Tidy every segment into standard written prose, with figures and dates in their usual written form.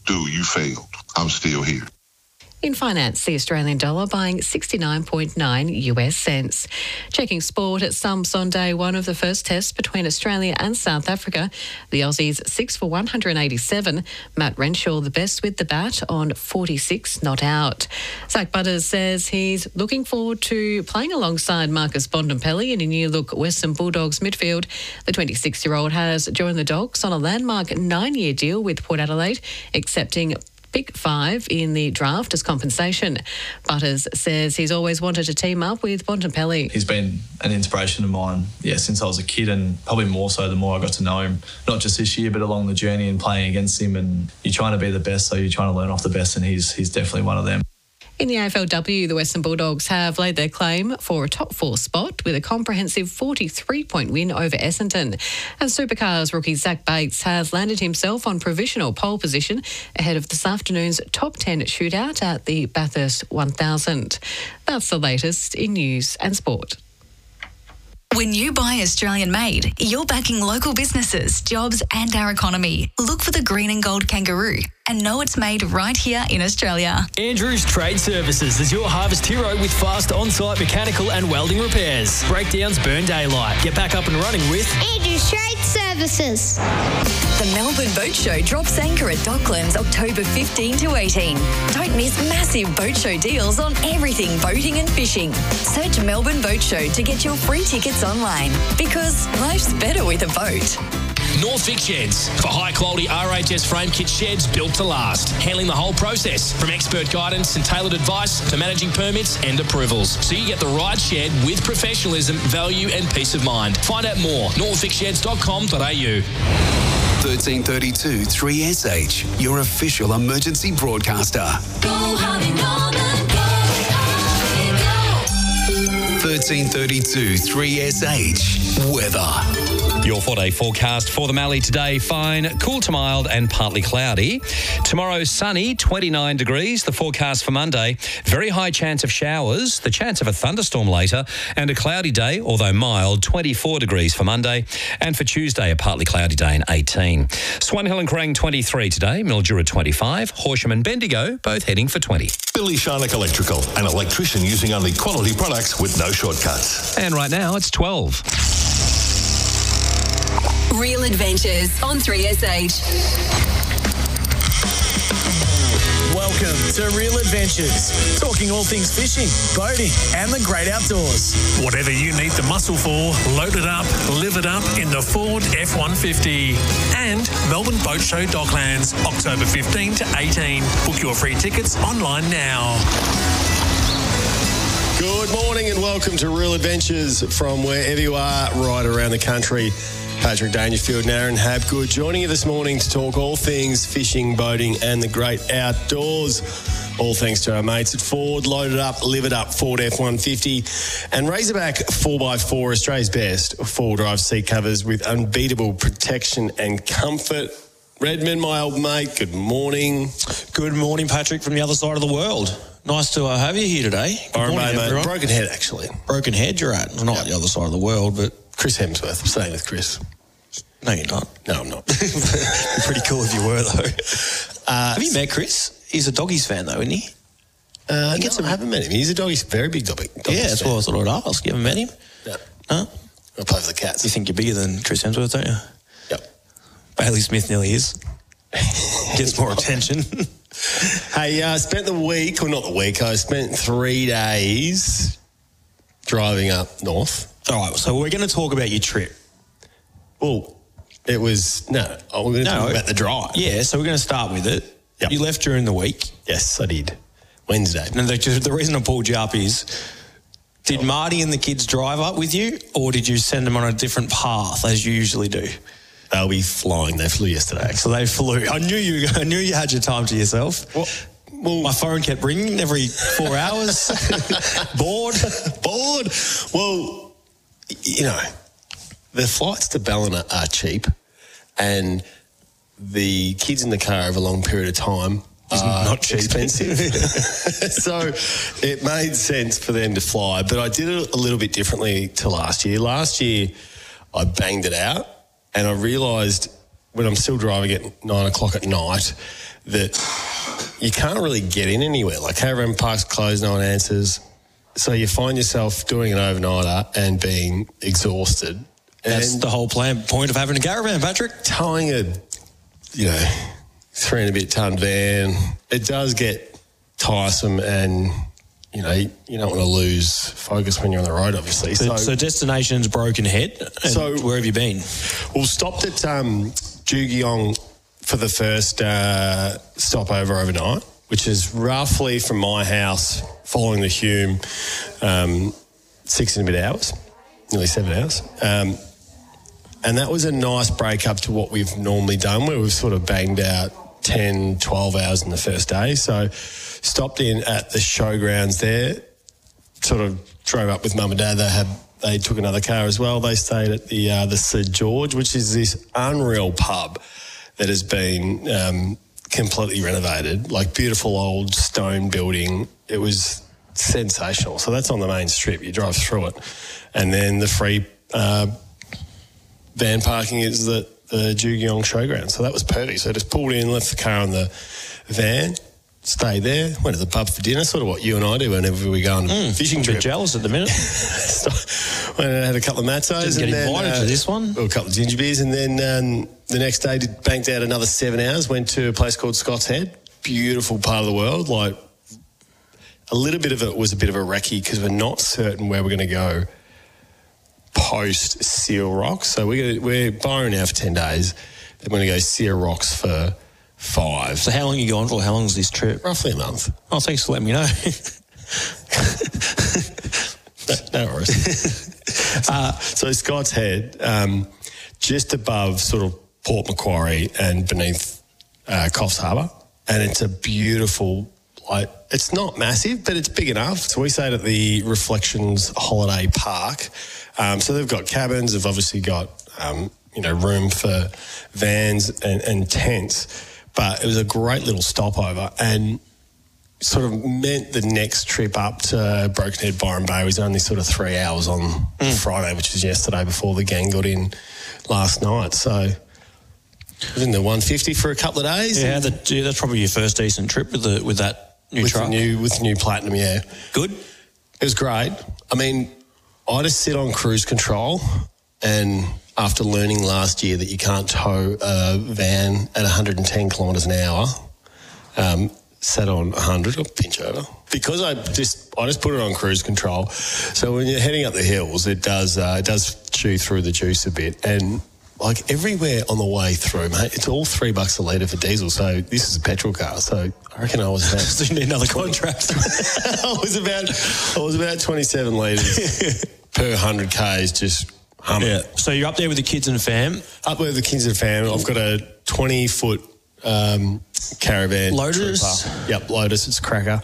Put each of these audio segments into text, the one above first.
dude, you failed. I'm still here. In finance, the Australian dollar buying 69.9 US cents. Checking sport at Stumps on day one of the first test between Australia and South Africa. The Aussies 6 for 187. Matt Renshaw the best with the bat on 46 not out. Zach Butters says he's looking forward to playing alongside Marcus Bontempelli in a new look Western Bulldogs midfield. The 26-year-old has joined the Dogs on a landmark 9-year deal with Port Adelaide, accepting Pick 5 in the draft as compensation. Butters says he's always wanted to team up with Bontempelli. He's been an inspiration of mine, since I was a kid, and probably more so the more I got to know him, not just this year, but along the journey and playing against him. And you're trying to be the best, so you're trying to learn off the best, and he's definitely one of them. In the AFLW, the Western Bulldogs have laid their claim for a top 4 spot with a comprehensive 43-point win over Essendon. And Supercars rookie Zach Bates has landed himself on provisional pole position ahead of this afternoon's top 10 shootout at the Bathurst 1000. That's the latest in news and sport. When you buy Australian made, you're backing local businesses, jobs and our economy. Look for the green and gold kangaroo and know it's made right here in Australia. Andrews Trade Services is your harvest hero with fast on-site mechanical and welding repairs. Breakdowns burn daylight. Get back up and running with Andrews Trade Services. The Melbourne Boat Show drops anchor at Docklands October 15 to 18. Don't miss massive boat show deals on everything boating and fishing. Search Melbourne Boat Show to get your free tickets online, because life's better with a boat. Northvic Sheds, for high-quality RHS frame kit sheds built to last. Handling the whole process, from expert guidance and tailored advice to managing permits and approvals. So you get the right shed with professionalism, value and peace of mind. Find out more, northvicsheds.com.au. 1332 3SH, your official emergency broadcaster. Go Harvey Norman, go Harvey, go. 1332 3SH, weather. Your 4-day forecast for the Mallee today: fine, cool to mild and partly cloudy. Tomorrow sunny, 29 degrees. The forecast for Monday, very high chance of showers, the chance of a thunderstorm later, and a cloudy day, although mild, 24 degrees for Monday. And for Tuesday, a partly cloudy day and 18. Swan Hill and Kerrang 23 today, Mildura 25, Horsham and Bendigo both heading for 20. Billy Sharnock Electrical, an electrician using only quality products with no shortcuts. And right now it's 12. Real Adventures on 3SH. Welcome to Real Adventures, talking all things fishing, boating and the great outdoors. Whatever you need the muscle for, load it up, live it up in the Ford F-150. And Melbourne Boat Show Docklands, October 15 to 18. Book your free tickets online now. Good morning and welcome to Real Adventures from wherever you are right around the country. Patrick Dangerfield and Aaron Habgood joining you this morning to talk all things fishing, boating and the great outdoors. All thanks to our mates at Ford. Load it up, live it up, Ford F-150. And Razorback 4x4, Australia's best four-wheel drive seat covers with unbeatable protection and comfort. Redmond, my old mate, good morning. Good morning, Patrick, from the other side of the world. Nice to have you here today. Good morning, mate. Broken Head, actually. Broken Head you're at. Not the other side of the world, but... Chris Hemsworth. I'm staying with Chris. No, you're not. No, I'm not. Pretty cool if you were, though. Have you met Chris? He's a Doggies fan, though, isn't he? I haven't met him. He's a Doggies, very big Doggies fan. That's what I thought I'd ask. You haven't met him? No. No? I'll play for the Cats. You think you're bigger than Chris Hemsworth, don't you? Yep. Bailey Smith nearly is. Gets more attention. Hey, I spent the week, or not the week, I spent 3 days driving up north. All right, so we're going to talk about your trip. Well, we're going to talk about the drive. Yeah, so we're going to start with it. Yep. You left during the week. Yes, I did. Wednesday. And the reason I pulled you up is, did Marty and the kids drive up with you, or did you send them on a different path as you usually do? They'll be flying. They flew yesterday. So they flew. I knew you had your time to yourself. Well, my phone kept ringing every 4 hours. Bored. Well, you know, the flights to Ballina are cheap, and the kids in the car over a long period of time is not cheap. Expensive. So it made sense for them to fly, but I did it a little bit differently to last year. Last year, I banged it out, and I realised when I'm still driving at 9 o'clock at night that you can't really get in anywhere. Like caravan parks closed, no one answers. So you find yourself doing an overnighter and being exhausted. That's the whole point of having a caravan, Patrick. Towing a, 3 and a bit ton van, it does get tiresome and, you don't want to lose focus when you're on the road, obviously. So destination's Broken Head. And so where have you been? Well, stopped at Jugiong for the first stopover overnight, which is roughly from my house following the Hume 6 and a bit hours, nearly 7 hours. And that was a nice break up to what we've normally done, where we've sort of banged out 10, 12 hours in the first day. So stopped in at the showgrounds there, sort of drove up with Mum and Dad. They took another car as well. They stayed at the Sir George, which is this unreal pub that has been completely renovated, like beautiful old stone building. It was sensational. So that's on the main strip. You drive through it. And then the free van parking is the Jugiong Showground. So that was perfect. So I just pulled in, left the car in the van, stayed there, went to the pub for dinner, sort of what you and I do whenever we go on a fishing trip. A bit jealous at the minute. Went and had a couple of matzos. Didn't get invited to this one. A couple of ginger beers. And then the next day banked out another 7 hours, went to a place called Scott's Head. Beautiful part of the world. Like a little bit of it was a bit of a recce because we're not certain where we're going to go post Seal Rocks. So we're Byron now for 10 days. Then we're going to go Seal Rocks for 5. So how long are you going for? How long is this trip? Roughly a month. Oh, thanks for letting me know. No worries. So Scott's Head, just above sort of Port Macquarie and beneath Coffs Harbour. And it's a beautiful, it's not massive, but it's big enough. So we stayed at the Reflections Holiday Park. So they've got cabins. They've obviously got, room for vans and tents. But it was a great little stopover and sort of meant the next trip up to Broken Head, Byron Bay was only sort of 3 hours on Friday, which was yesterday before the gang got in last night. So I was in the 150 for a couple of days. Yeah, that's probably your first decent trip with that new truck. With the new Platinum, yeah. Good? It was great. I mean, I just sit on cruise control and after learning last year that you can't tow a van at 110 kilometres an hour, sat on 100 or pinch over. Because I just put it on cruise control. So when you're heading up the hills, it does chew through the juice a bit. And like everywhere on the way through, mate, it's all $3 a litre for diesel. So this is a petrol car. So I reckon I was about... So you need another contract. I was about 27 litres per 100 Ks just... Yeah. So you're up there with the kids and fam? Up with the kids and fam. I've got a 20-foot caravan. Lotus? Trooper. Yep, Lotus. It's a cracker.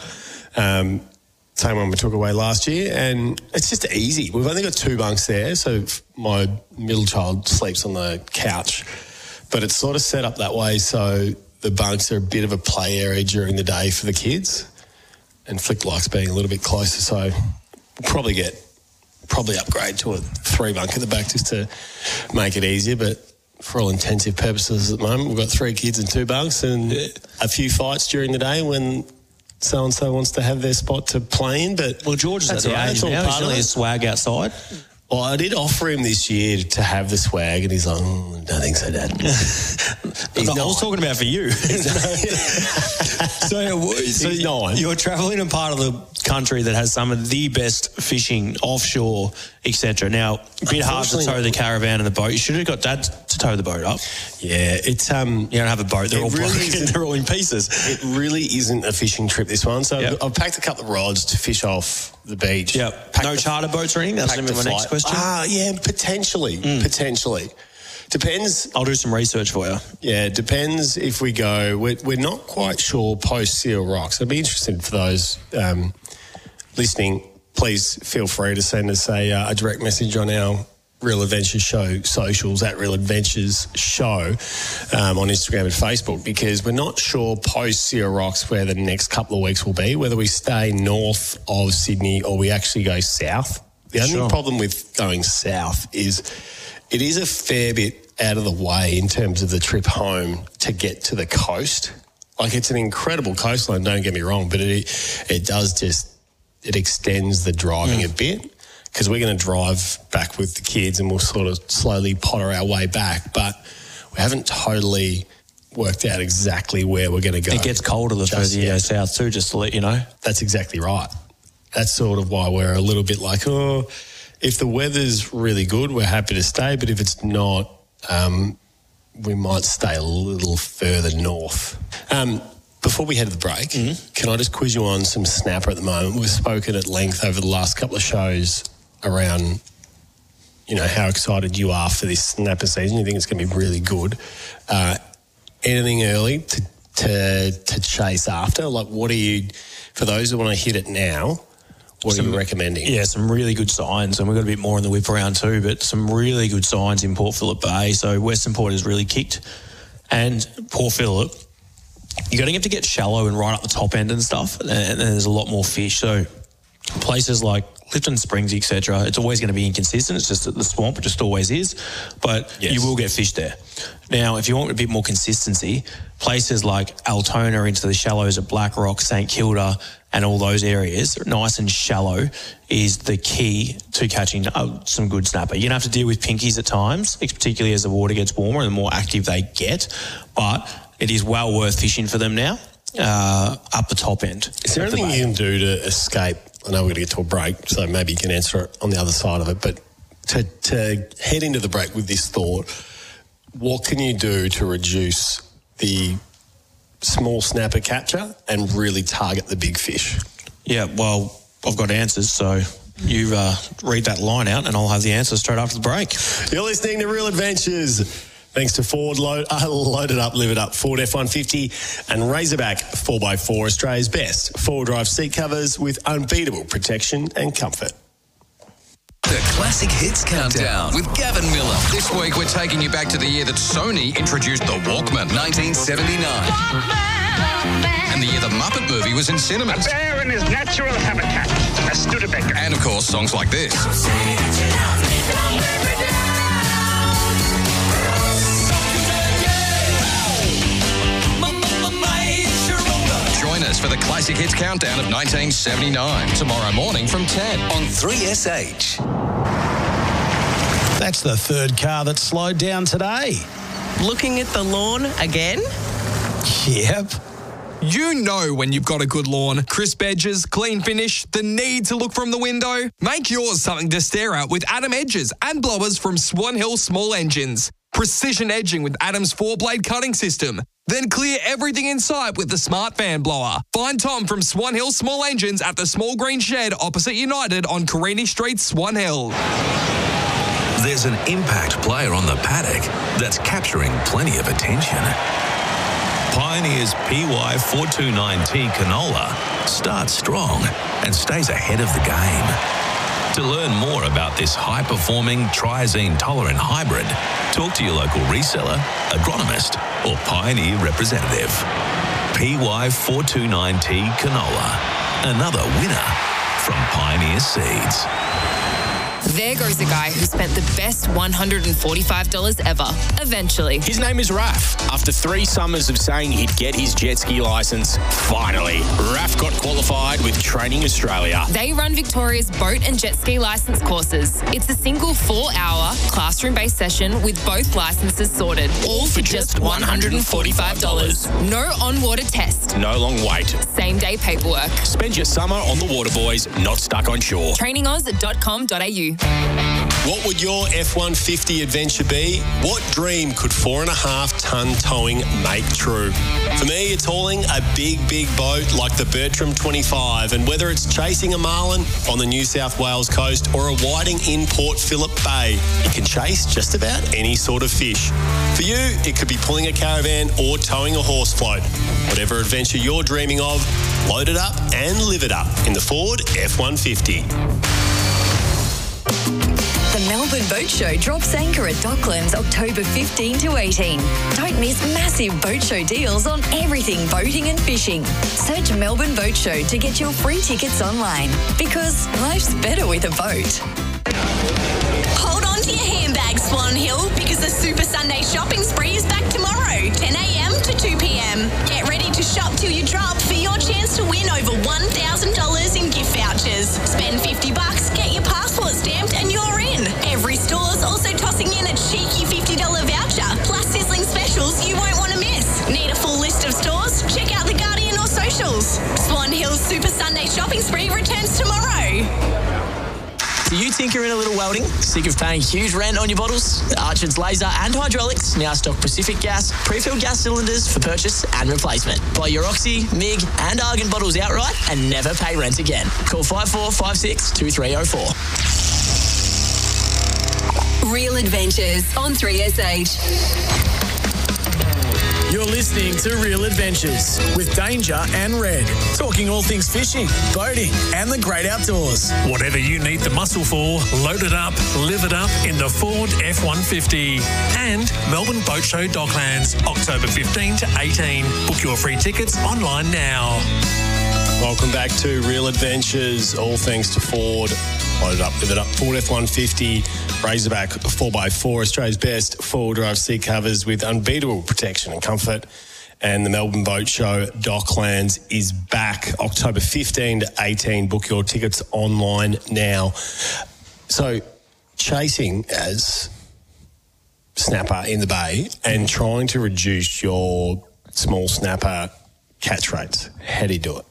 Same one we took away last year. And it's just easy. We've only got 2 bunks there. So my middle child sleeps on the couch. But it's sort of set up that way so the bunks are a bit of a play area during the day for the kids. And Flick likes being a little bit closer. So we'll probably upgrade to a 3-bunk at the back just to make it easier, but for all intensive purposes at the moment, we've got 3 kids and 2 bunks and a few fights during the day when so-and-so wants to have their spot to play in, but... Well, George is at the age now, he's really a swag outside. Well, I did offer him this year to have the swag and he's like, don't think so, Dad. I was talking about for you. So you're travelling in part of the country that has some of the best fishing offshore, etc. Now, a bit hard to tow the caravan and the boat. You should have got Dad to tow the boat up. Yeah, it's... you don't have a boat. They're all broken. They're all in pieces. It really isn't a fishing trip, this one. So I've packed a couple of rods to fish off the beach. Yep. No charter boats or anything? That's going to be my next question. Yeah, potentially. Potentially. Depends. I'll do some research for you. Yeah, depends if we go. We're not quite sure post Seal Rocks. I'd be interested for those listening. Please feel free to send us a direct message on our Real Adventures Show socials at Real Adventures Show on Instagram and Facebook, because we're not sure post Seal Rocks where the next couple of weeks will be, whether we stay north of Sydney or we actually go south. The only problem with going south is it is a fair bit out of the way in terms of the trip home to get to the coast. Like, it's an incredible coastline, don't get me wrong, but it does just, it extends the driving a bit, because we're going to drive back with the kids and we'll sort of slowly potter our way back, but we haven't totally worked out exactly where we're going to go. It gets colder the further you go south too, just to let you know. That's exactly right. That's sort of why we're a little bit like, if the weather's really good, we're happy to stay, but if it's not, we might stay a little further north. Before we head to the break, can I just quiz you on some snapper at the moment? We've spoken at length over the last couple of shows around, how excited you are for this snapper season. You think it's going to be really good. Anything early to chase after? Like, what are you, for those who want to hit it now, what are you recommending? Yeah, some really good signs, and we've got a bit more in the whip around too, but some really good signs in Port Phillip Bay. So Western Port has really kicked, and Port Phillip, you're going to have to get shallow and right up the top end and stuff, and there's a lot more fish. So places like Clifton Springs, etc., it's always going to be inconsistent. It's just that the swamp, it just always is, but you will get fish there. Now, if you want a bit more consistency, places like Altona into the shallows of Black Rock, St Kilda, and all those areas, nice and shallow, is the key to catching some good snapper. You're going to have to deal with pinkies at times, particularly as the water gets warmer and the more active they get, but it is well worth fishing for them now, up the top end. Is there anything you can do to escape? I know we're going to get to a break, so maybe you can answer it on the other side of it, but to head into the break with this thought, what can you do to reduce the small snapper capture and really target the big fish? Yeah, well, I've got answers, so you read that line out and I'll have the answer straight after the break. You're listening to Real Adventures. Thanks to Ford, Loaded Up, Live It Up, Ford F-150 and Razorback 4x4, Australia's best four-drive seat covers with unbeatable protection and comfort. The Classic Hits Countdown with Gavin Miller. This week we're taking you back to the year that Sony introduced the Walkman, 1979. And the year the Muppet movie was in cinemas. A bear in his natural habitat, a Studebaker. And of course, songs like this. Join us for the Classic Hits Countdown of 1979, tomorrow morning from 10 on 3SH. That's the third car that slowed down today. Looking at the lawn again? Yep. You know when you've got a good lawn. Crisp edges, clean finish, the need to look from the window. Make yours something to stare at with Adam edges and blowers from Swan Hill Small Engines. Precision edging with Adam's 4-blade cutting system. Then clear everything in sight with the Smart Fan Blower. Find Tom from Swan Hill Small Engines at the Small Green Shed opposite United on Carini Street, Swan Hill. There's an impact player on the paddock that's capturing plenty of attention. Pioneer's PY429T canola starts strong and stays ahead of the game. To learn more about this high-performing triazine-tolerant hybrid, talk to your local reseller, agronomist, or Pioneer representative. PY429T canola, another winner from Pioneer Seeds. There goes a guy who spent the best $145 ever, eventually. His name is Raf. After 3 summers of saying he'd get his jet ski licence, finally, Raf got qualified with Training Australia. They run Victoria's boat and jet ski licence courses. It's a single 4-hour classroom-based session with both licences sorted, all for just $145. No on-water test. No long wait. Same-day paperwork. Spend your summer on the water, boys, not stuck on shore. TrainingOz.com.au. What would your F-150 adventure be? What dream could 4.5-tonne towing make true? For me, it's hauling a big boat like the Bertram 25, and whether it's chasing a marlin on the New South Wales coast or a whiting in Port Phillip Bay, you can chase just about any sort of fish. For you, it could be pulling a caravan or towing a horse float. Whatever adventure you're dreaming of, load it up and live it up in the Ford F-150. The Melbourne Boat Show drops anchor at Docklands October 15 to 18. Don't miss massive boat show deals on everything boating and fishing. Search Melbourne Boat Show to get your free tickets online, because life's better with a boat. Hold on to your handbags, Swan Hill, because The Super Sunday shopping spree is back tomorrow, 10 a.m. to 2 p.m. Get ready to shop till you drop for your chance to win over $1,000 in gift vouchers. Spend $50, get your passport stamped, and you're in. Every store's also tossing in a cheeky $50 voucher, plus sizzling specials you won't want to miss. Need a full list of stores? Check out The Guardian or socials. Swan Hills Super Sunday shopping spree returns tomorrow. Do you tinker in a little welding? Sick of paying huge rent on your bottles? Archard's Laser and Hydraulics now stock Pacific Gas pre-filled gas cylinders for purchase and replacement. Buy your Oxy, MIG and Argon bottles outright and never pay rent again. Call 5456 2304. Real Adventures on 3SH. You're listening to Real Adventures with Danger and Red, talking all things fishing, boating and the great outdoors. Whatever you need the muscle for, load it up, live it up in the Ford F-150. And Melbourne Boat Show Docklands, October 15 to 18. Book your free tickets online now. Welcome back to Real Adventures, all thanks to Ford. Load it up, live it up. Ford F-150, Razorback 4x4, Australia's best four-wheel drive seat covers with unbeatable protection and comfort. And the Melbourne Boat Show Docklands is back October 15 to 18. Book your tickets online now. So, chasing as snapper in the bay and trying to reduce your small snapper catch rates, how do you do it?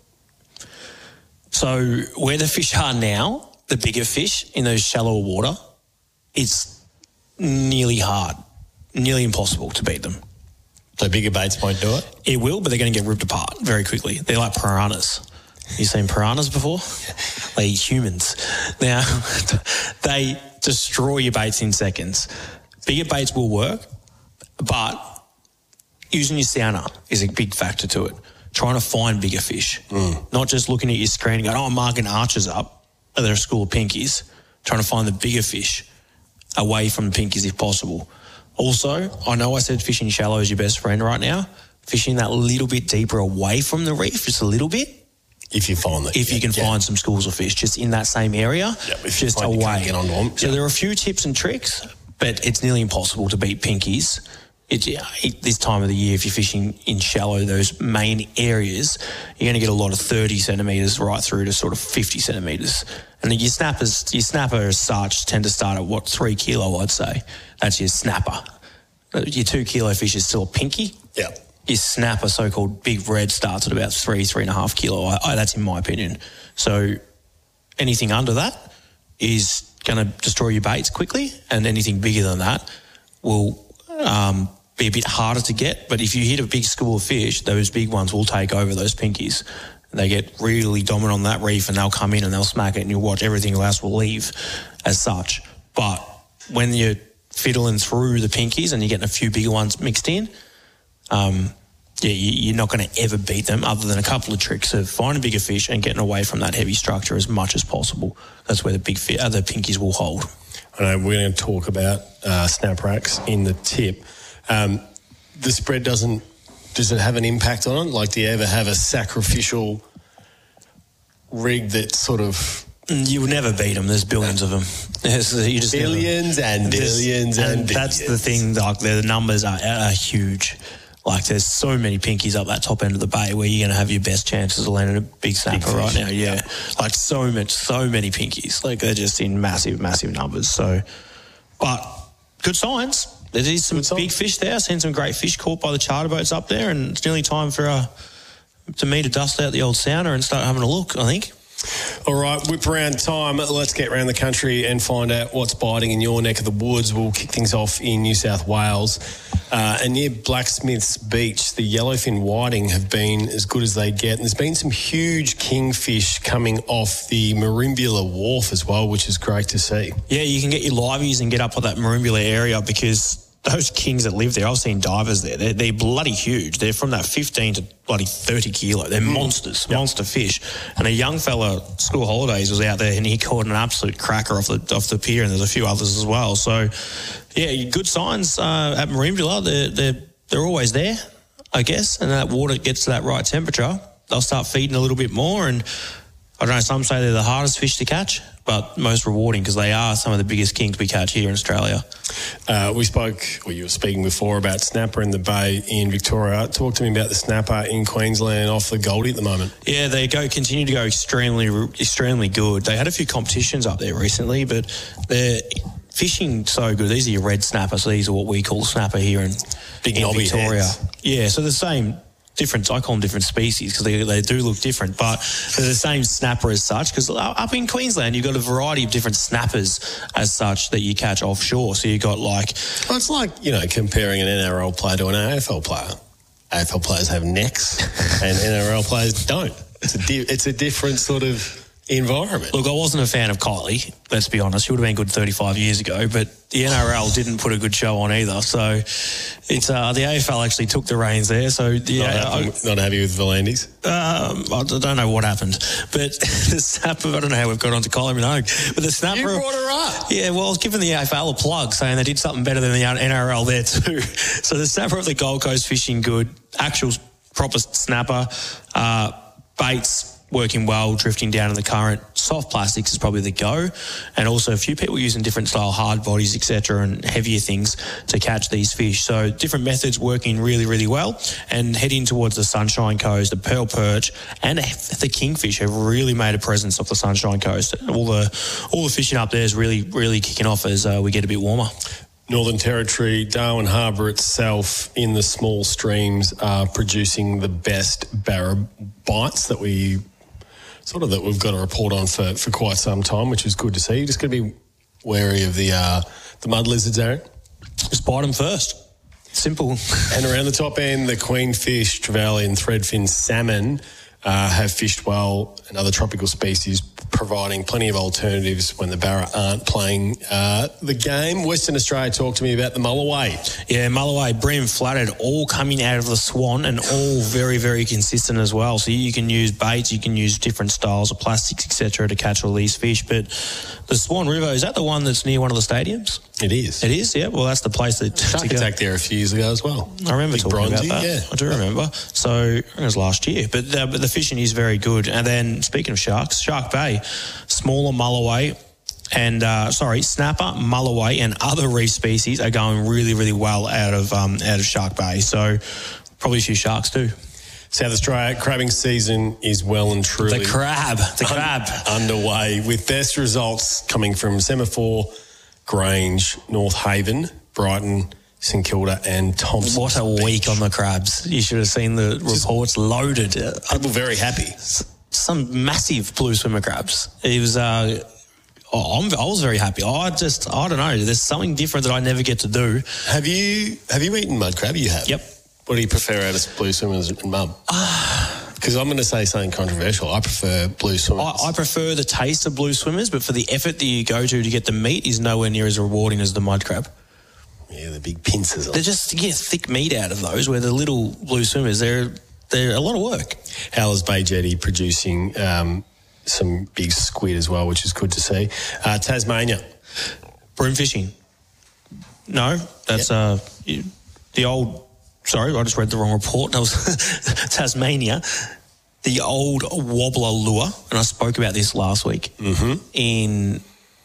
So where the fish are now, the bigger fish in those shallower water, it's nearly impossible to beat them. So bigger baits won't do it? It will, but they're going to get ripped apart very quickly. They're like piranhas. You seen piranhas before? They eat humans. Now, they destroy your baits in seconds. Bigger baits will work, but using your sounder is a big factor to it. Trying to find bigger fish, not just looking at your screen and going, I'm marking arches up. They're a school of pinkies. Trying to find the bigger fish away from the pinkies if possible. Also, I know I said fishing shallow is your best friend right now. Fishing that little bit deeper away from the reef, just a little bit. If you find that. If you can find some schools of fish just in that same area, just away. Get onto them. So there are a few tips and tricks, but it's nearly impossible to beat pinkies. This time of the year, if you're fishing in shallow, those main areas, you're going to get a lot of 30 centimetres right through to sort of 50 centimetres. And then your snapper as such tend to start at 3 kilo, I'd say. That's your snapper. Your 2 kilo fish is still a pinky. Yeah. Your snapper, so-called big red, starts at about 3.5 kilo. That's in my opinion. So anything under that is going to destroy your baits quickly, and anything bigger than that will be a bit harder to get. But if you hit a big school of fish, those big ones will take over those pinkies. They get really dominant on that reef and they'll come in and they'll smack it, and you'll watch everything else will leave as such. But when you're fiddling through the pinkies and you're getting a few bigger ones mixed in, you're not going to ever beat them, other than a couple of tricks of finding bigger fish and getting away from that heavy structure as much as possible. That's where the other pinkies will hold. I know we're going to talk about snap racks in the tip. The spread does it have an impact on it? Like, do you ever have a sacrificial rig that sort of... You will never beat them. There's billions of them. You just billions and billions and billions. That's the thing. Like, the numbers are huge. Like, there's so many pinkies up that top end of the bay where you're going to have your best chances of landing a big snapper right now. Yeah. Like, so many pinkies. Like, they're just in massive, massive numbers. So, but good signs. There is some big fish there. I've seen some great fish caught by the charter boats up there, and it's nearly time for me to dust out the old sounder and start having a look, I think. All right, whip around time. Let's get around the country and find out what's biting in your neck of the woods. We'll kick things off in New South Wales. And near Blacksmiths Beach, the yellowfin whiting have been as good as they get. And there's been some huge kingfish coming off the Merimbula Wharf as well, which is great to see. Yeah, you can get your liveys and get up on that Merimbula area, because those kings that live there, I've seen divers there. They're bloody huge. They're from that 15 to bloody 30 kilo. They're monsters, monster fish. And a young fella, school holidays, was out there and he caught an absolute cracker off the pier, and there's a few others as well. So, yeah, good signs at Merimbula. They're always there, I guess. And that water gets to that right temperature, they'll start feeding a little bit more, and I don't know, some say they're the hardest fish to catch, but most rewarding because they are some of the biggest kings we catch here in Australia. You were speaking before about snapper in the bay in Victoria. Talk to me about the snapper in Queensland off the Goldie at the moment. Yeah, they continue to go extremely good. They had a few competitions up there recently, but they're fishing so good. These are your red snapper, so these are what we call snapper here in Victoria. Heads. Yeah, so the same. Different, I call them different species because they do look different, but they're the same snapper as such. Because up in Queensland, you've got a variety of different snappers as such that you catch offshore. So you've got like... Well, it's like, comparing an NRL player to an AFL player. AFL players have necks and NRL players don't. It's a different sort of environment. Look, I wasn't a fan of Kylie, let's be honest. She would have been good 35 years ago, but the NRL didn't put a good show on either. So it's the AFL actually took the reins there. So not happy with Volandis? I don't know what happened, but the snapper, I don't know how we've got onto Kylie Minogue, but the snapper... You brought her up. Yeah, well, I was giving the AFL a plug saying they did something better than the NRL there too. So the snapper of the Gold Coast fishing good, actual proper snapper, baits working well, drifting down in the current. Soft plastics is probably the go, and also a few people using different style hard bodies, etc., and heavier things to catch these fish. So different methods working really, really well, and heading towards the Sunshine Coast, the pearl perch and the kingfish have really made a presence off the Sunshine Coast. All the fishing up there is really, really kicking off as we get a bit warmer. Northern Territory, Darwin Harbour itself in the small streams are producing the best barra bites that we've got a report on for quite some time, which is good to see. You just got to be wary of the mud lizards, Aaron. Just bite them first. Simple. And around the top end, the queenfish, trevally and threadfin salmon have fished well, and other tropical species providing plenty of alternatives when the barra aren't playing the game. Western Australia, talk to me about the Mulloway. Yeah, Mulloway, bream, flathead, all coming out of the Swan and all very, very consistent as well. So you can use baits, you can use different styles of plastics, etc., to catch all these fish. But the Swan River, is that the one that's near one of the stadiums? It is. It is, yeah. Well, that's the place that... Shark Attack there a few years ago as well. I remember talking bronzy, about that. Yeah. I do remember. So it was last year. But the fishing is very good. And then, speaking of sharks, Shark Bay, smaller Mulloway and, snapper, Mulloway and other reef species are going really, really well out of Shark Bay. So probably a few sharks too. South Australia crabbing season is well and truly... The crab. Underway, with best results coming from Semaphore, Grange, North Haven, Brighton, St Kilda and Thompson. What a week on the crabs. You should have seen the reports loaded. People very happy. Some massive blue swimmer crabs. It was... I was very happy. I don't know. There's something different that I never get to do. Have you eaten mud crab? You have? Yep. What do you prefer out of blue swimmers and mud? Because I'm going to say something controversial. I prefer blue swimmers. I prefer the taste of blue swimmers, but for the effort that you go to get the meat is nowhere near as rewarding as the mud crab. Yeah, the big pincers. They're just to get thick meat out of those, where the little blue swimmers, they're a lot of work. Howlers Bay Jetty producing some big squid as well, which is good to see. Tasmania. Broom fishing. No, that's the old... Sorry, I just read the wrong report. That was Tasmania. The old wobbler lure, and I spoke about this last week, in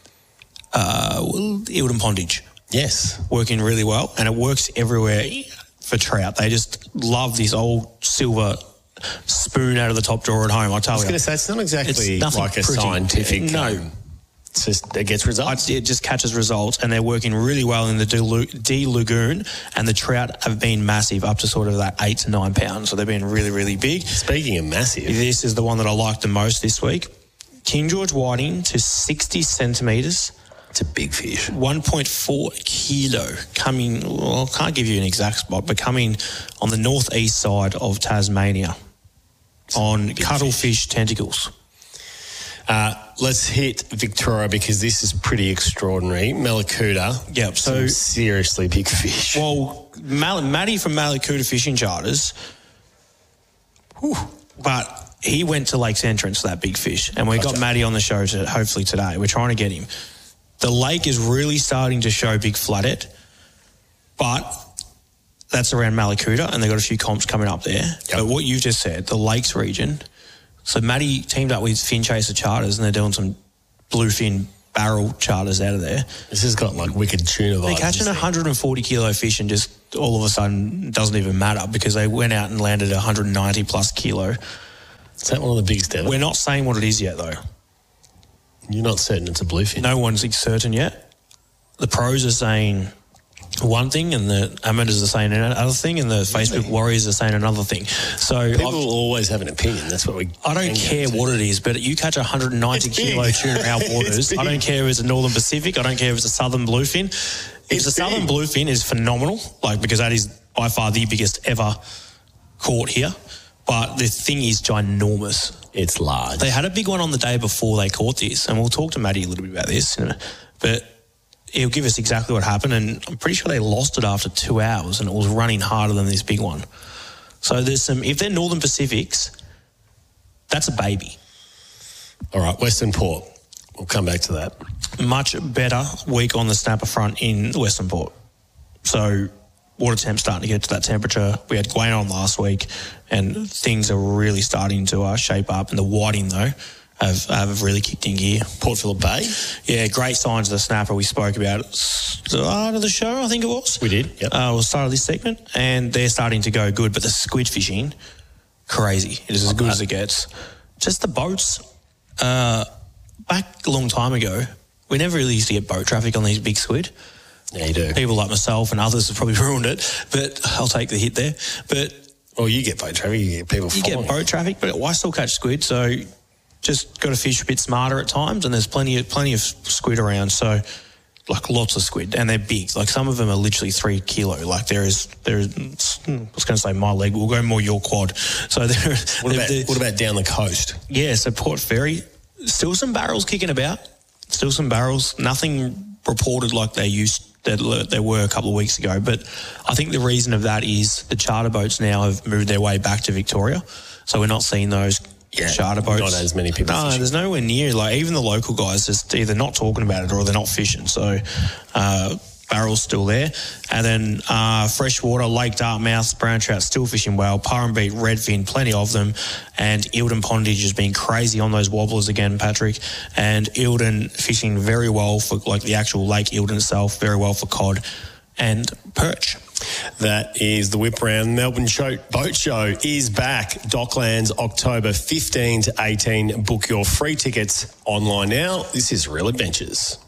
Eildon Pondage. Yes. Working really well, and it works everywhere for trout. They just love this old silver spoon out of the top drawer at home, I tell you. I was going to say, it's not exactly like a pretty. scientific... No. It's just, it gets results. It just catches results, and they're working really well in the D Lagoon, and the trout have been massive, up to sort of that 8 to 9 pounds. So they've been really, really big. Speaking of massive, this is the one that I liked the most this week. King George whiting to 60 centimetres. It's a big fish. 1.4 kilo coming, well, I can't give you an exact spot, but coming on the northeast side of Tasmania on cuttlefish tentacles. Let's hit Victoria because this is pretty extraordinary. Malakuta. Yep. So seriously big fish. Well, Matty from Malakuta Fishing Charters, but he went to Lakes Entrance for that big fish, and we got Matty on the show hopefully today. We're trying to get him. The lake is really starting to show big flathead, but that's around Malakuta, and they've got a few comps coming up there. Yep. But what you've just said, the lakes region, So Maddie teamed up with Fin Chaser Charters and they're doing some bluefin barrel charters out of there. This has got like wicked tuna vibes. They're catching 140 kilo fish and just all of a sudden it doesn't even matter because they went out and landed 190 plus kilo. Is that one of the biggest ever? We're not saying what it is yet though. You're not certain it's a bluefin? No one's certain yet. The pros are saying one thing and the amateurs are saying another thing and the Facebook warriors are saying another thing. So people will always have an opinion. That's what we... I don't care what it is, but you catch 190 kilo tuna in our waters. I don't care if it's a Northern Pacific. I don't care if it's a Southern Bluefin. If the Southern Bluefin is phenomenal, like because that is by far the biggest ever caught here. But the thing is ginormous. It's large. They had a big one on the day before they caught this, and we'll talk to Maddie a little bit about this, but he'll give us exactly what happened, and I'm pretty sure they lost it after 2 hours, and it was running harder than this big one. So there's some, if they're Northern Pacifics, that's a baby. All right, Western Port. We'll come back to that. Much better week on the snapper front in Western Port. So water temp starting to get to that temperature. We had Gwain on last week, and things are really starting to shape up. And the whiting, though, have really kicked in gear. Port Phillip Bay? Yeah, great signs of the snapper. We spoke about it at the start of the show, I think it was. We did, yep. It was the start of this segment, and they're starting to go good. But the squid fishing, crazy. It is as good as it gets. Just the boats. Back a long time ago, we never really used to get boat traffic on these big squid. Yeah, you do. People like myself and others have probably ruined it, but I'll take the hit there. But you get boat traffic, you get people following. You get boat traffic, but I still catch squid, so just got to fish a bit smarter at times, and there's plenty of squid around, so like lots of squid, and they're big. Like some of them are literally 3 kilo. Like there is. I was going to say my leg. We'll go more your quad. So what about down the coast? Yeah, so Port Fairy, still some barrels kicking about. Still some barrels. Nothing reported like they were a couple of weeks ago. But I think the reason of that is the charter boats now have moved their way back to Victoria. So we're not seeing those charter boats. Not as many people fishing. There's nowhere near. Like even the local guys just either not talking about it or they're not fishing. So barrels still there. And then freshwater, Lake Dartmouth, brown trout still fishing well. Purrumbete, redfin, plenty of them. And Eildon Pondage has been crazy on those wobblers again, Patrick. And Eildon fishing very well for like the actual Lake Eildon itself, very well for cod and perch. That is the Whip Round. Melbourne Boat Show is back. Docklands, October 15 to 18. Book your free tickets online now. This is Real Adventures.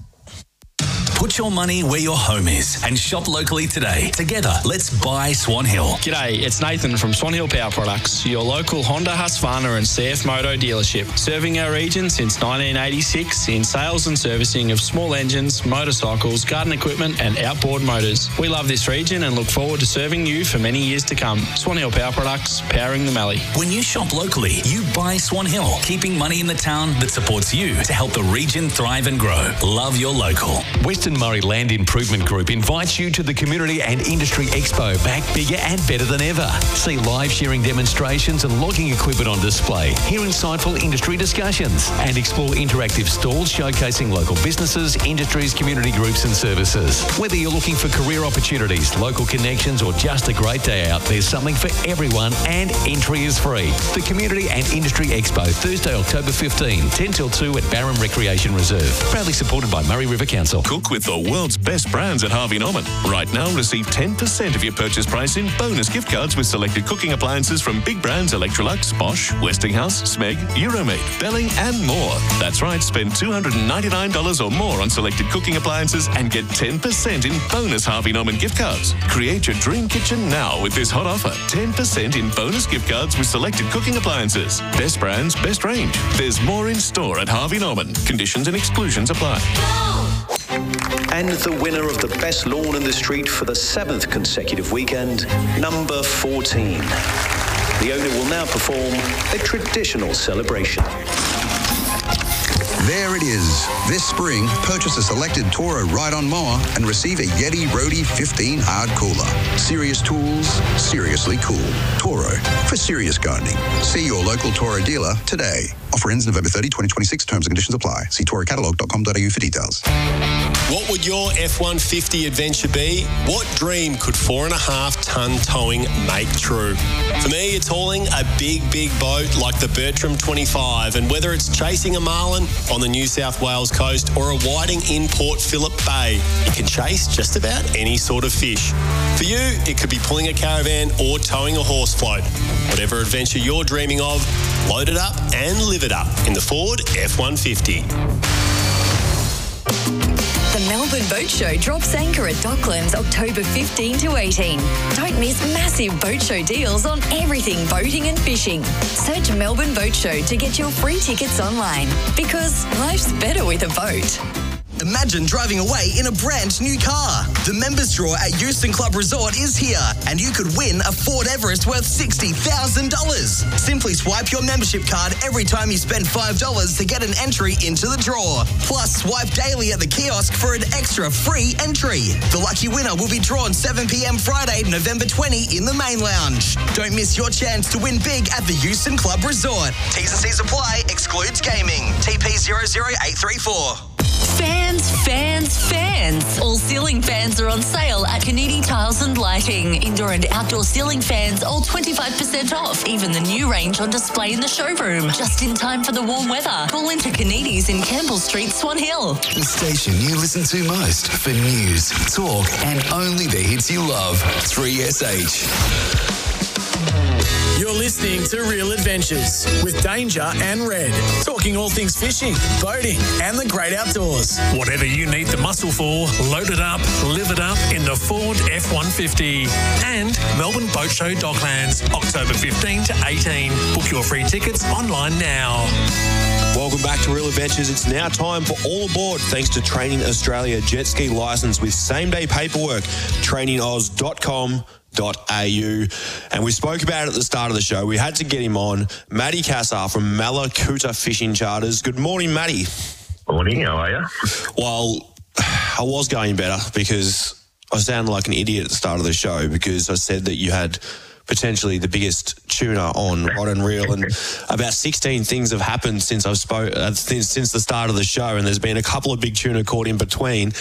Put your money where your home is and shop locally today. Together, let's buy Swan Hill. G'day, it's Nathan from Swan Hill Power Products, your local Honda, Husqvarna and CF Moto dealership, serving our region since 1986 in sales and servicing of small engines, motorcycles, garden equipment and outboard motors. We love this region and look forward to serving you for many years to come. Swan Hill Power Products, powering the Mallee. When you shop locally, you buy Swan Hill, keeping money in the town that supports you to help the region thrive and grow. Love your local. Western Murray Land Improvement Group invites you to the Community and Industry Expo, back bigger and better than ever. See live sharing demonstrations and logging equipment on display, hear insightful industry discussions, and explore interactive stalls showcasing local businesses, industries, community groups and services. Whether you're looking for career opportunities, local connections or just a great day out, there's something for everyone and entry is free. The Community and Industry Expo, Thursday, October 15, 10 till 2 at Barham Recreation Reserve. Proudly supported by Murray River Council. Cook with the world's best brands at Harvey Norman. Right now, receive 10% of your purchase price in bonus gift cards with selected cooking appliances from big brands Electrolux, Bosch, Westinghouse, Smeg, Euromate, Belling and more. That's right, spend $299 or more on selected cooking appliances and get 10% in bonus Harvey Norman gift cards. Create your dream kitchen now with this hot offer. 10% in bonus gift cards with selected cooking appliances. Best brands, best range. There's more in store at Harvey Norman. Conditions and exclusions apply. And the winner of the best lawn in the street for the 7th consecutive weekend, number 14. The owner will now perform a traditional celebration. There it is. This spring, purchase a selected Toro ride-on mower and receive a Yeti Roadie 15 hard cooler. Serious tools, seriously cool. Toro, for serious gardening. See your local Toro dealer today. Offer ends November 30, 2026. Terms and conditions apply. See torocatalog.com.au for details. What would your F-150 adventure be? What dream could 4.5-ton towing make true? For me, it's hauling a big, big boat like the Bertram 25, and whether it's chasing a marlin on the New South Wales coast or a whiting in Port Phillip Bay, you can chase just about any sort of fish. For you, it could be pulling a caravan or towing a horse float. Whatever adventure you're dreaming of, load it up and live it up in the Ford F-150. The Melbourne Boat Show drops anchor at Docklands October 15 to 18. Don't miss massive boat show deals on everything boating and fishing. Search Melbourne Boat Show to get your free tickets online, because life's better with a boat. Imagine driving away in a brand new car. The members draw at Euston Club Resort is here, and you could win a Ford Everest worth $60,000. Simply swipe your membership card every time you spend $5 to get an entry into the draw. Plus, swipe daily at the kiosk for an extra free entry. The lucky winner will be drawn 7 p.m. Friday, November 20 in the main lounge. Don't miss your chance to win big at the Euston Club Resort. T's and C's apply, excludes gaming. TP 00834. Fans. All ceiling fans are on sale at Canidi Tiles and Lighting. Indoor and outdoor ceiling fans, all 25% off. Even the new range on display in the showroom. Just in time for the warm weather. Call into Canidi's in Campbell Street, Swan Hill. The station you listen to most for news, talk, and only the hits you love. 3SH. You're listening to Real Adventures with Danger and Red. Talking all things fishing, boating, and the great outdoors. Whatever you need the muscle for, load it up, live it up in the Ford F-150. And Melbourne Boat Show Docklands, October 15 to 18. Book your free tickets online now. Welcome back to Real Adventures. It's now time for All Aboard, thanks to Training Australia jet ski licence with same-day paperwork. TrainingAus.com.au. And we spoke about it at the start of the show. We had to get him on. Matty Cassar from Malakuta Fishing Charters. Good morning, Matty. Morning, how are you? Well, I was going better because I sounded like an idiot at the start of the show because I said that you had potentially the biggest tuna on rod and reel, and about 16 things have happened since I've since the start of the show, and there's been a couple of big tuna caught in between.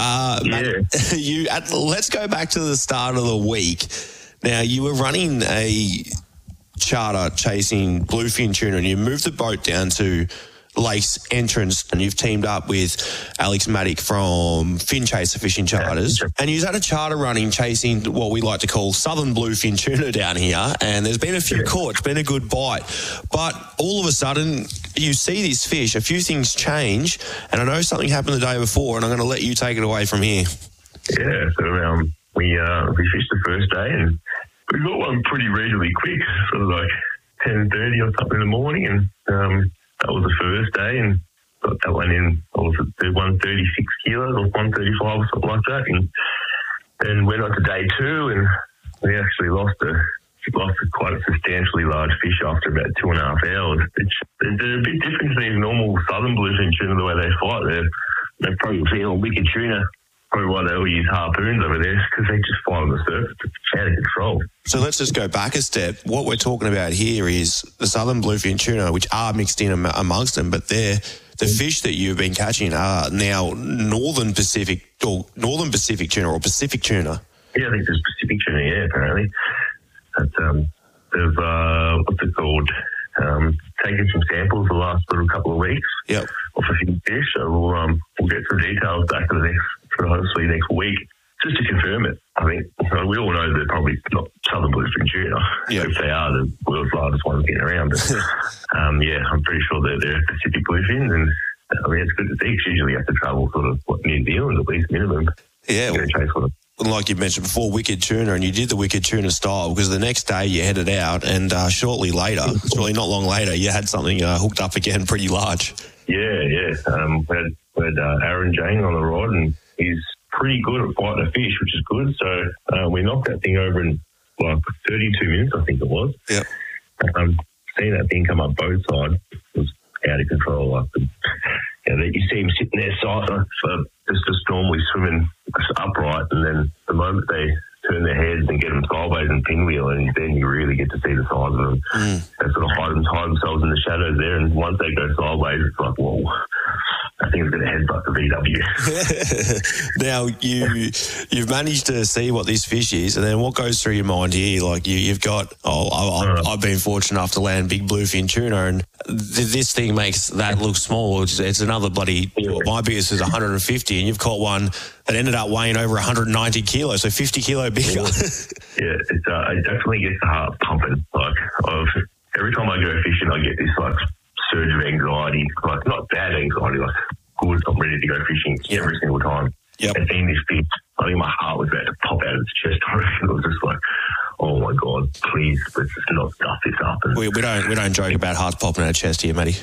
Let's go back to the start of the week. Now, you were running a charter chasing bluefin tuna, and you moved the boat down to Lakes Entrance, and you've teamed up with Alex Maddock from Fin Chaser Fishing Charters, and you've had a charter running chasing what we like to call southern bluefin tuna down here, and there's been a few caught. It's been a good bite, but all of a sudden you see this fish, a few things change, and I know something happened the day before, and I'm going to let you take it away from here. Yeah, so we fished the first day, and we got one pretty reasonably quick, sort of like 10:30 or something in the morning, and that was the first day, and got that one in, what was it, 136 kilos or 135 or something like that. And then went on to day two, and we actually lost quite a substantially large fish after about 2.5 hours. They're a bit different to these normal southern bluefin tuna, the way they fight. They're probably feel wicked tuna. Probably why they all use harpoons over there, because they just fight on the surface. It's out of control. So let's just go back a step. What we're talking about here is the southern bluefin tuna, which are mixed in amongst them, but the fish that you've been catching are now northern Pacific tuna or Pacific tuna. Yeah, I think there's Pacific tuna, yeah, apparently. They've, what's it called? Taken some samples the last couple of weeks of a few fish, so we'll get some details back to hopefully next week, just to confirm it. I think we all know they're probably not southern bluefin tuna. Yeah. If they are, the world's largest ones getting around. But, I'm pretty sure they're Pacific bluefins, and it's good to see, because usually you have to travel sort of New Zealand at least minimum. Yeah. Like you mentioned before, wicked tuna, and you did the wicked tuna style, because the next day you headed out, and shortly later, it's really not long later, you had something hooked up again pretty large. Yeah. We had Aaron Jane on the rod, and he's pretty good at fighting a fish, which is good. So we knocked that thing over in like 32 minutes, I think it was. Yeah. Seeing that thing come up both sides was out of control. You see him sitting there just normally swimming upright, and then the moment they turn their heads and get them sideways and pinwheel, and then you really get to see the size of them. They sort of hide themselves in the shadows there, and once they go sideways, it's like, whoa. I think it's going to headbutt the VW. Now, you've managed to see what this fish is, and then what goes through your mind here? Like, you've got, I've been fortunate enough to land big bluefin tuna, and this thing makes that look small. It's another bloody, my biggest is 150, and you've caught one that ended up weighing over 190 kilos, so 50 kilo bigger. Yeah, it definitely gets the heart pumping. Like, every time I go fishing, I get this, like, surge of anxiety, like not bad anxiety, like good, I'm ready to go fishing every single time. And seeing this fish, I think my heart was about to pop out of its chest. It was just like, oh my God, please, let's just not stuff this up. And we don't joke about hearts popping out of chest here, Matty.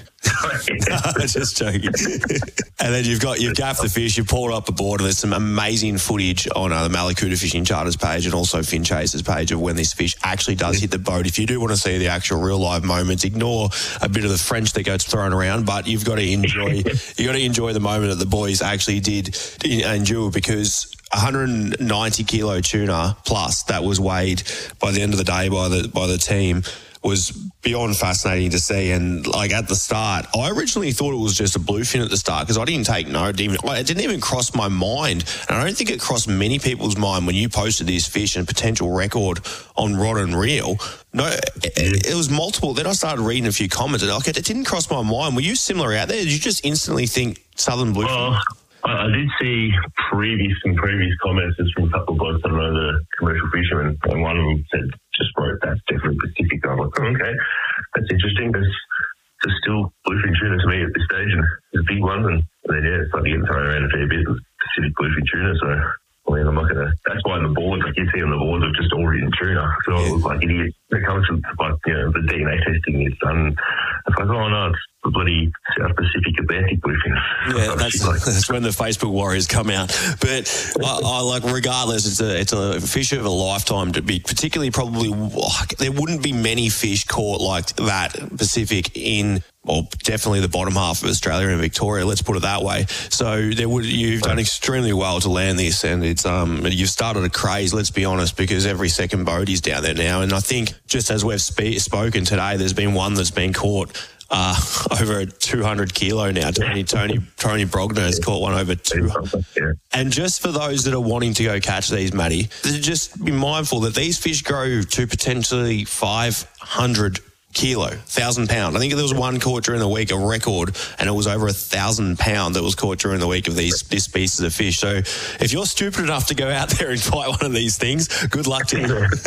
Just joking. And then you've gaffed the fish, you've pulled up a board, and there's some amazing footage on the Malakuta Fishing Charters page and also Fin Chaser's page of when this fish actually does hit the boat. If you do want to see the actual real live moments, ignore a bit of the French that gets thrown around, but you've got to enjoy the moment that the boys actually did endure, because 190 kilo tuna plus that was weighed by the end of the day by the team was beyond fascinating to see. And like at the start, I originally thought it was just a bluefin at the start because I didn't take note. It didn't even cross my mind, and I don't think it crossed many people's mind when you posted this fish and potential record on Rod and Reel. No, it was multiple. Then I started reading a few comments, and it didn't cross my mind. Were you similar out there? Did you just instantly think southern bluefin? I did see previous comments just from a couple of blokes, I don't know, the commercial fishermen, and one of them wrote that's definitely Pacific. I'm like, okay, that's interesting. There's still bluefin tuna to me at this stage, and there's big ones, and then it's like getting thrown around a fair bit with Pacific bluefin tuna. So I mean, I'm not gonna. That's why the boards, like you see on the boards, are just all written tuna. So I look like idiot. When it comes to like the DNA testing is done, it's like, oh no, it's the bloody South Pacific Atlantic bluefin. Yeah, that's when the Facebook warriors come out. But I like, regardless, it's a fish of a lifetime to be. Particularly, probably there wouldn't be many fish caught like that Pacific in. Well, definitely the bottom half of Australia and Victoria, let's put it that way. So you've done extremely well to land this, and it's you've started a craze, let's be honest, because every second boat is down there now. And I think just as we've spoken today, there's been one that's been caught over 200 kilo now. Tony Brogner has caught one over 200. And just for those that are wanting to go catch these, Matty, just be mindful that these fish grow to potentially 500 kilo, 1,000 pound. I think there was one caught during the week, a record, and it was over 1,000 pound that was caught during the week of this species of fish. So if you're stupid enough to go out there and fight one of these things, good luck to you.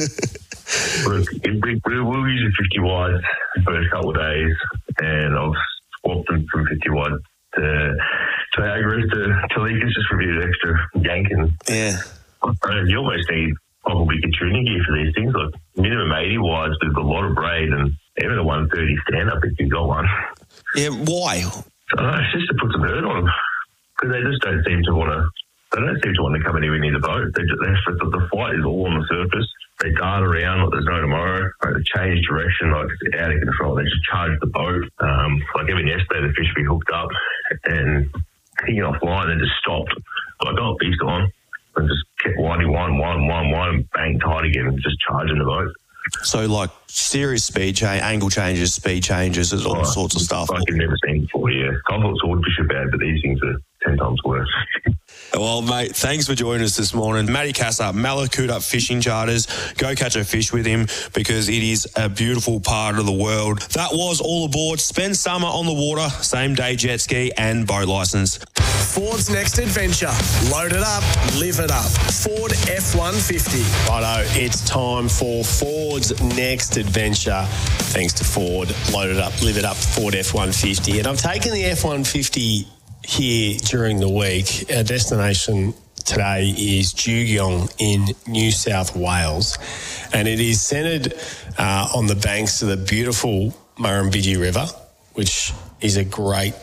Look, we'll use 50 wide the first couple of days, and I've swapped them from 50 wide to Agras to Leakers just for a bit of extra yanking. Yeah. You almost need probably good tuning gear for these things, like minimum 80 wides with a lot of braid, and even a 130 stand-up if you've got one. Yeah, why? It's just to put some hurt on them, because they just don't seem to want to come anywhere near the boat. The flight is all on the surface. They dart around like there's no tomorrow. Like, they change direction like it's out of control. They just charge the boat. Like even yesterday, the fish we hooked up and hanging offline and just stopped. Like, oh, beast on. And just kept winding, and bang, tight again, and just charging the boat. So, like, serious angle changes, speed changes, there's all sorts of stuff. Like you've never seen before, yeah. I thought swordfish are bad, but these things are 10 times worse. Well, mate, thanks for joining us this morning. Matty Casar, Malakuta Fishing Charters. Go catch a fish with him because it is a beautiful part of the world. That was all aboard. Spend summer on the water, same day jet ski and boat licence. Ford's next adventure. Load it up, live it up. Ford F-150. Righto, it's time for Ford's next adventure. Thanks to Ford. Load it up, live it up, Ford F-150. And I've taken the F-150 here during the week. Our destination today is Jugiong in New South Wales, and it is centred on the banks of the beautiful Murrumbidgee River, which is a great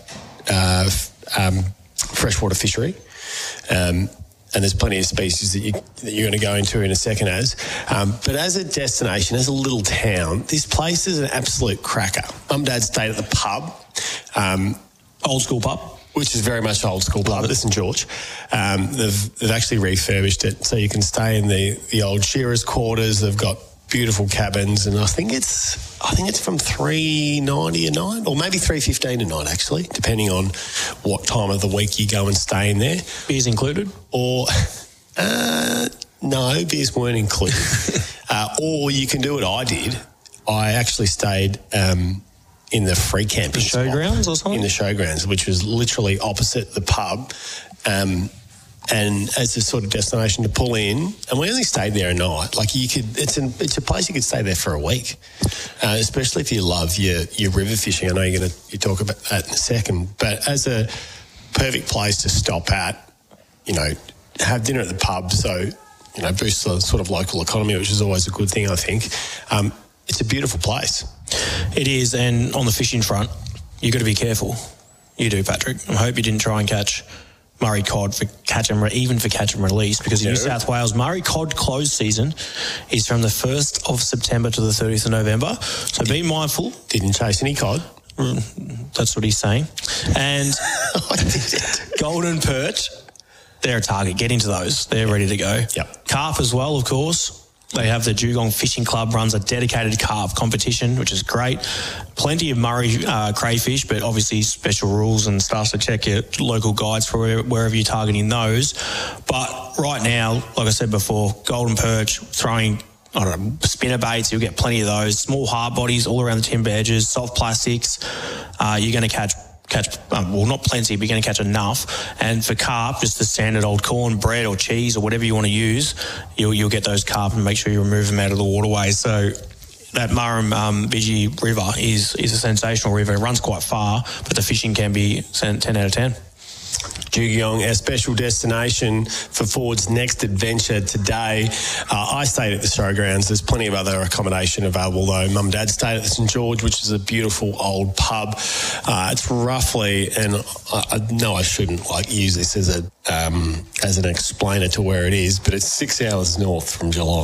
freshwater fishery. And there's plenty of species that you're going to go into in a second but as a destination, as a little town, this place is an absolute cracker. Mum and Dad stayed at the pub, old school pub, which is very much old school pub at St George. They've actually refurbished it so you can stay in the old shearers' quarters. They've got beautiful cabins, and I think it's from $3.90 a night, or maybe $3.15 a night, actually, depending on what time of the week you go and stay in there. Beers included? Or no, beers weren't included. Or you can do what I did. I actually stayed in the free camping showgrounds or something? In the showgrounds, which was literally opposite the pub, and as a sort of destination to pull in. And we only stayed there a night. Like, you could, it's a place you could stay there for a week, especially if you love your river fishing. I know you talk about that in a second, but as a perfect place to stop at, you know, have dinner at the pub, so, you know, boost the sort of local economy, which is always a good thing, I think. It's a beautiful place. It is, and on the fishing front, you've got to be careful. You do, Patrick. I hope you didn't try and catch Murray cod for catch and release, because in New South Wales, Murray cod close season is from the 1st of September to the 30th of November. So be mindful. Didn't chase any cod. That's what he's saying. And golden perch, they're a target. Get into those. They're ready to go. Yep. Carp as well, of course. They have the Dugong Fishing Club runs a dedicated carp competition, which is great. Plenty of Murray crayfish, but obviously special rules and stuff, so check your local guides for wherever you're targeting those. But right now, like I said before, golden perch, throwing, I don't know, spinner baits, you'll get plenty of those. Small hard bodies all around the timber edges, soft plastics. You're going to catch well, not plenty, but you're going to catch enough. And for carp, just the standard old corn, bread or cheese or whatever you want to use, you'll get those carp, and make sure you remove them out of the waterways. So that Murrum Bidgie River is a sensational river. It runs quite far, but the fishing can be 10 out of 10. Dugong, our special destination for Ford's next adventure today. I stayed at the showgrounds. There's plenty of other accommodation available, though. Mum and Dad stayed at the St George, which is a beautiful old pub. It's roughly, and I know I shouldn't use this as an explainer to where it is, but it's 6 hours north from Geelong.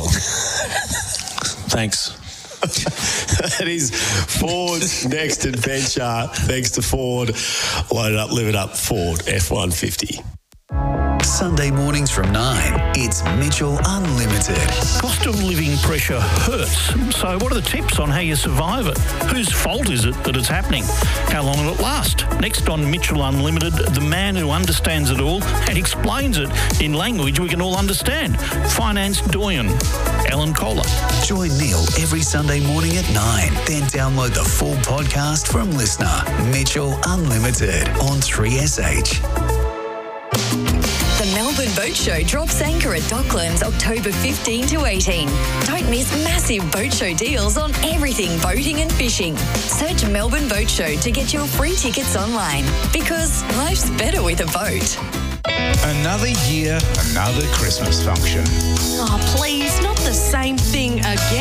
Thanks. That is Ford's next adventure. Thanks to Ford. Load it up, live it up. Ford F-150. Sunday mornings from 9, it's Mitchell Unlimited. Cost of living pressure hurts. So what are the tips on how you survive it? Whose fault is it that it's happening? How long will it last? Next on Mitchell Unlimited, the man who understands it all and explains it in language we can all understand. Finance doyen, Alan Kohler. Join Neil every Sunday morning at 9. Then download the full podcast from Listener. Mitchell Unlimited on 3SH. The Melbourne Boat Show drops anchor at Docklands October 15 to 18. Don't miss massive boat show deals on everything boating and fishing. Search Melbourne Boat Show to get your free tickets online, because life's better with a boat. Another year, another Christmas function. Oh, please, not the same thing again.